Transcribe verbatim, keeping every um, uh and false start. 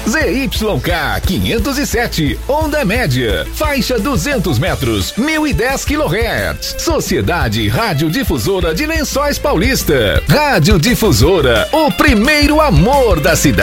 Z Y K quinhentos e sete, onda média, faixa duzentos metros, mil e dez quilohertz. Sociedade Radiodifusora de Lençóis Paulista. Rádio Difusora, o primeiro amor da cidade.